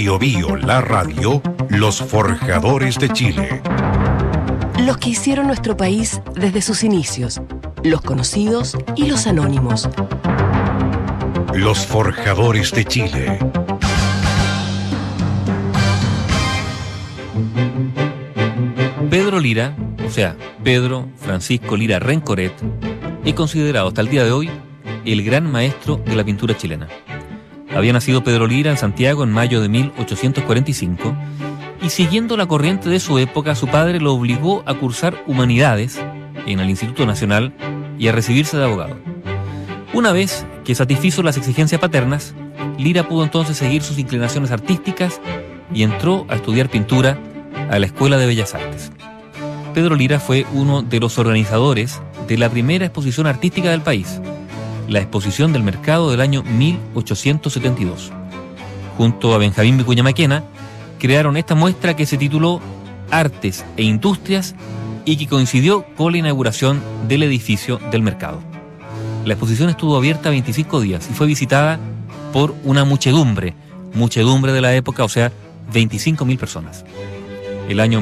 Bio Bio, la radio, los forjadores de Chile. Los que hicieron nuestro país desde sus inicios, los conocidos y los anónimos. Los forjadores de Chile. Pedro Lira, o sea, Pedro Francisco Lira Rencoret, es considerado hasta el día de hoy el gran maestro de la pintura chilena. Había nacido Pedro Lira en Santiago en mayo de 1845 y, siguiendo la corriente de su época, su padre lo obligó a cursar Humanidades en el Instituto Nacional y a recibirse de abogado. Una vez que satisfizo las exigencias paternas, Lira pudo entonces seguir sus inclinaciones artísticas y entró a estudiar pintura a la Escuela de Bellas Artes. Pedro Lira fue uno de los organizadores de la primera exposición artística del país, la Exposición del Mercado del año 1872. Junto a Benjamín Vicuña Maquena, crearon esta muestra que se tituló Artes e Industrias y que coincidió con la inauguración del edificio del mercado. La exposición estuvo abierta 25 días y fue visitada por una muchedumbre de la época, o sea, 25.000 personas. El año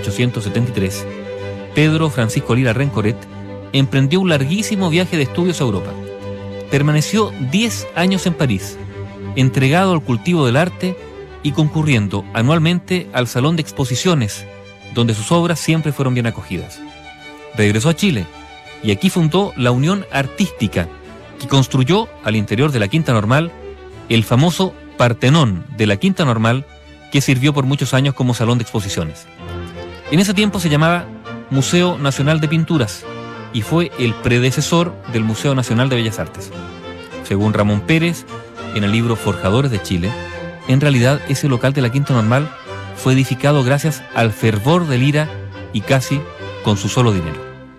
1873, Pedro Francisco Lira Rencoret emprendió un larguísimo viaje de estudios a Europa. Permaneció 10 años en París, entregado al cultivo del arte y concurriendo anualmente al Salón de Exposiciones, donde sus obras siempre fueron bien acogidas. Regresó a Chile y aquí fundó la Unión Artística, que construyó al interior de la Quinta Normal el famoso Partenón de la Quinta Normal, que sirvió por muchos años como salón de exposiciones. En ese tiempo se llamaba Museo Nacional de Pinturas y fue el predecesor del Museo Nacional de Bellas Artes. Según Ramón Pérez, en el libro Forjadores de Chile, en realidad ese local de la Quinta Normal fue edificado gracias al fervor de Lira y casi con su solo dinero.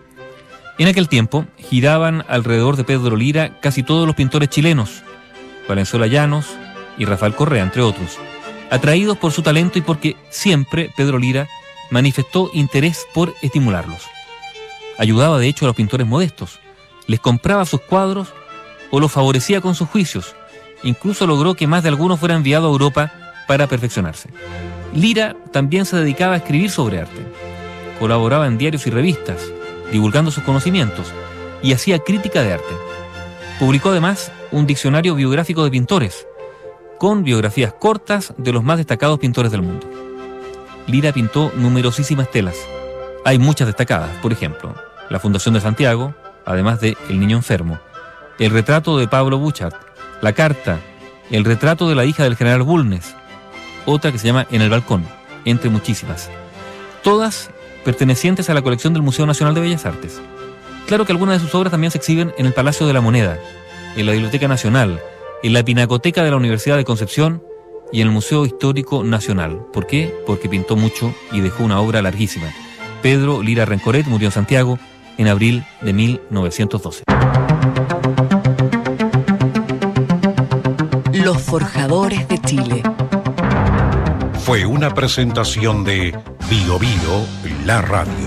En aquel tiempo giraban alrededor de Pedro Lira casi todos los pintores chilenos, Valenzuela Llanos y Rafael Correa, entre otros, atraídos por su talento y porque siempre Pedro Lira manifestó interés por estimularlos. Ayudaba de hecho a los pintores modestos, les compraba sus cuadros o los favorecía con sus juicios. Incluso logró que más de algunos fueran enviados a Europa para perfeccionarse. Lira también se dedicaba a escribir sobre arte. Colaboraba en diarios y revistas, divulgando sus conocimientos, y hacía crítica de arte. Publicó además un diccionario biográfico de pintores, con biografías cortas de los más destacados pintores del mundo. Lira pintó numerosísimas telas. Hay muchas destacadas, por ejemplo, la Fundación de Santiago, además de El Niño Enfermo, el retrato de Pablo Buchart, la carta, el retrato de la hija del general Bulnes, otra que se llama En el Balcón, entre muchísimas. Todas pertenecientes a la colección del Museo Nacional de Bellas Artes. Claro que algunas de sus obras también se exhiben en el Palacio de la Moneda, en la Biblioteca Nacional, en la Pinacoteca de la Universidad de Concepción y en el Museo Histórico Nacional. ¿Por qué? Porque pintó mucho y dejó una obra larguísima. Pedro Lira Rencoret murió en Santiago en abril de 1912. Los forjadores de Chile. Fue una presentación de Bio Bio, la radio.